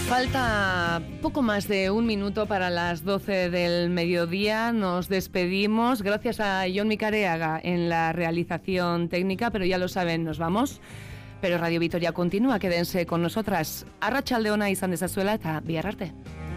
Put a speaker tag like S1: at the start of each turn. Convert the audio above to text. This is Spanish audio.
S1: Falta poco más de un minuto para las 12 del mediodía. Nos despedimos. Gracias a Jon Micareaga en la realización técnica, pero ya lo saben, nos vamos. Pero Radio Vitoria continúa, quédense con nosotras. Arratsalde ona izan dezazuela eta bihar arte.